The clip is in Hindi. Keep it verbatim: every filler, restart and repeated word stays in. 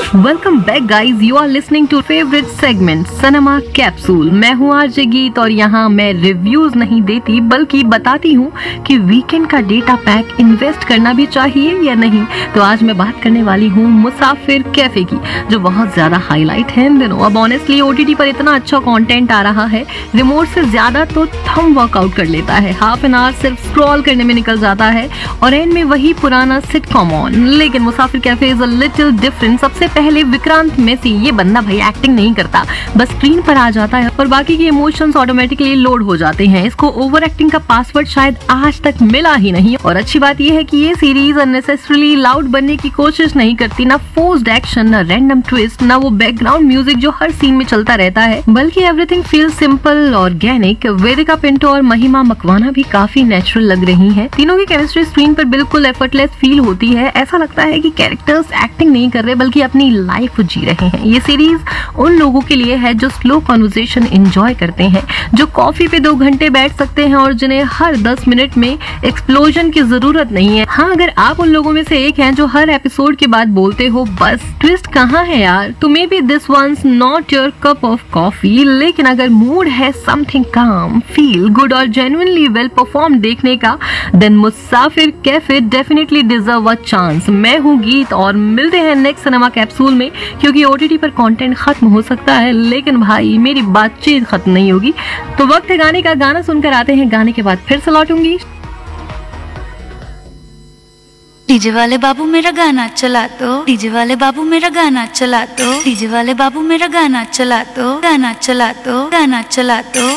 Welcome back guys, you are listening two favourite segment cinema capsule. मैं हूँ आरजे गीत और यहाँ मैं रिव्यूज नहीं देती बल्कि बताती हूँ कि वीकेंड का डेटा पैक इन्वेस्ट करना भी चाहिए या नहीं। तो आज मैं बात करने वाली हूँ मुसाफिर कैफे की, जो बहुत ज्यादा हाईलाइट है इन दिनों। अब ऑनेस्टली ओटीटी पर इतना अच्छा कंटेंट आ रहा है, रिमोट से ज्यादा तो थंब वर्कआउट कर लेता है। हाफ एन आवर सिर्फ स्क्रॉल करने में निकल जाता है और एंड में वही पुराना सिटकॉम ऑन। लेकिन मुसाफिर cafe is a little different. सबसे पहले विक्रांत मेसी, ये बंदा भाई एक्टिंग नहीं करता, बस स्क्रीन पर आ जाता है और बाकी के इमोशंस ऑटोमेटिकली लोड हो जाते हैं। इसको ओवर एक्टिंग का पासवर्ड शायद आज तक मिला ही नहीं। और अच्छी बात यह है कि ये सीरीज अननेसेसरीली लाउड बनने की कोशिश नहीं करती, ना फोर्स्ड एक्शन, ना रैंडम ट्विस्ट, ना वो बैकग्राउंड म्यूजिक जो हर सीन में चलता रहता है, बल्कि एवरीथिंग फील सिंपल, ऑर्गेनिक। वेदिका पिंटो और महिमा मकवाना भी काफी नेचुरल लग रही है। तीनों की केमिस्ट्री स्क्रीन पर बिल्कुल एफर्टलेस फील होती है। ऐसा लगता है कि कैरेक्टर्स एक्टिंग नहीं कर रहे बल्कि अपनी लाइफ जी रहे हैं। ये सीरीज उन लोगों के लिए है जो स्लो कन्वर्सेशन एंजॉय करते हैं, जो कॉफी पे दो घंटे बैठ सकते हैं और जिन्हें हर दस मिनट में एक्सप्लोजन की जरूरत नहीं है। हाँ, अगर आप उन लोगों में से एक हैं जो हर एपिसोड के बाद बोलते हो बस ट्विस्ट कहाँ है यार, तो may be this once not your cup of coffee. लेकिन अगर मूड है समथिंग काम, फील गुड और जेन्युइनली वेल परफॉर्म देखने का, then Musafir cafe definitely deserve a chance. मैं हूँ गीत और मिलते हैं नेक्स्ट सिनेमा कैप्सूल में, क्योंकि ओटीटी पर कंटेंट खत्म हो सकता है लेकिन भाई मेरी बातचीत खत्म नहीं होगी। तो वक्त है गाने का, गाना सुनकर आते हैं, गाने के बाद फिर से लौटूंगी। डीजे वाले बाबू मेरा गाना चला दो, डीजे वाले बाबू मेरा गाना चला दो, डीजे वाले बाबू मेरा गाना चला दो, गाना चला दो, गाना चला दो।